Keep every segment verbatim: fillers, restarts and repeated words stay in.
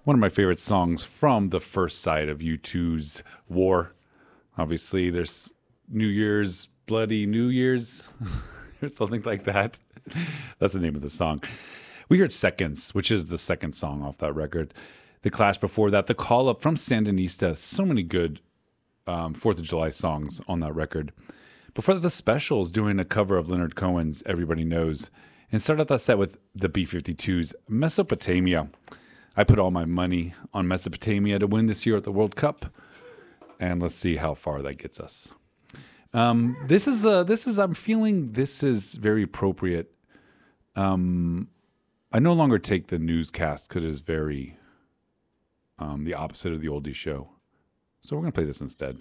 one of my favorite songs from the first side of U two's War. Obviously, there's New Year's, Bloody New Year's, or something like that. That's the name of the song. We heard Seconds, which is the second song off that record. The Clash before that, The Call Up from Sandinista. So many good um, fourth of July songs on that record. Before that, The Specials doing a cover of Leonard Cohen's Everybody Knows. And started out that set with the B fifty-two's Mesopotamia. I put all my money on Mesopotamia to win this year at the World Cup. And let's see how far that gets us. Um, this is, uh, this is, I'm feeling this is very appropriate. Um, I no longer take the newscast because it is very um, the opposite of the oldie show. So we're going to play this instead.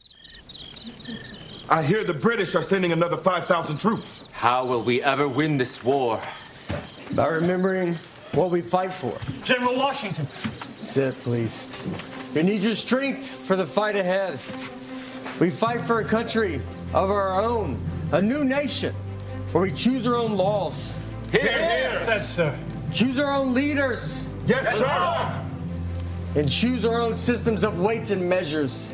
I hear the British are sending another five thousand troops. How will we ever win this war? By remembering what we fight for. General Washington. Sit, please. We need your strength for the fight ahead. We fight for a country of our own, a new nation, where we choose our own laws. Here, here. Said, sir. Choose our own leaders. Yes, yes, sir. And choose our own systems of weights and measures.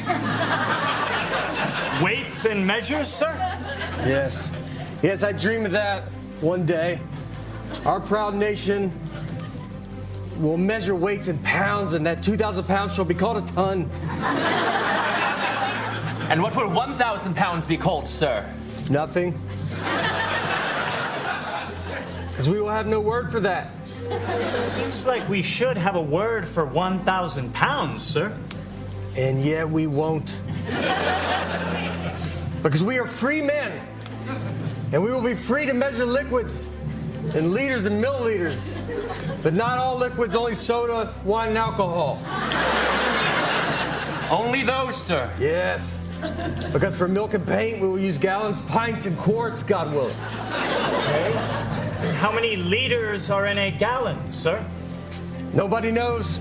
Weights and measures, sir? Yes. Yes, I dream of that one day. Our proud nation will measure weights in pounds, and that two thousand pounds shall be called a ton. And what will one thousand pounds be called, sir? Nothing. Because we will have no word for that. Seems like we should have a word for one thousand pounds, sir. And yet we won't. Because we are free men. And we will be free to measure liquids and liters and milliliters. But not all liquids, only soda, wine, and alcohol. Only those, sir. Yes. Because for milk and paint, we will use gallons, pints, and quarts, God willing. Okay. How many liters are in a gallon, sir? Nobody knows.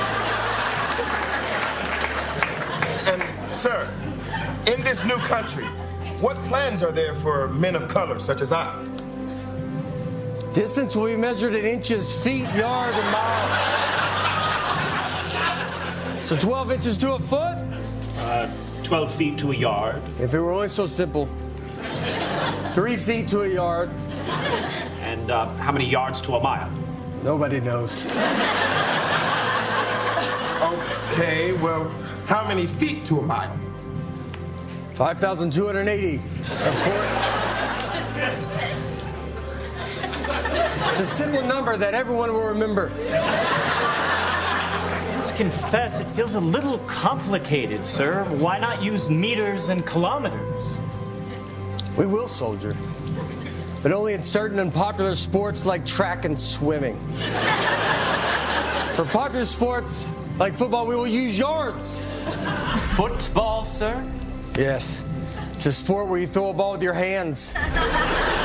And, sir, in this new country, what plans are there for men of color such as I? Distance will be measured in inches, feet, yard, and mile. So twelve inches to a foot? Uh, twelve feet to a yard. If it were only so simple. Three feet to a yard. And uh, how many yards to a mile? Nobody knows. Okay, well, how many feet to a mile? five thousand two hundred eighty, of course. It's a simple number that everyone will remember. I must confess, it feels a little complicated, sir. Why not use meters and kilometers? We will, soldier. But only in certain unpopular sports like track and swimming. For popular sports like football, we will use yards. Football, sir? Yes. It's a sport where you throw a ball with your hands.